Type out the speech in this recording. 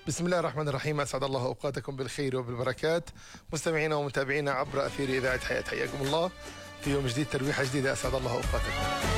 بسم الله الرحمن الرحيم. أسعد الله أوقاتكم بالخير وبالبركات مستمعينا ومتابعينا عبر أثير إذاعة حياة. حياكم الله في يوم جديد، ترويحة جديدة. أسعد الله أوقاتكم.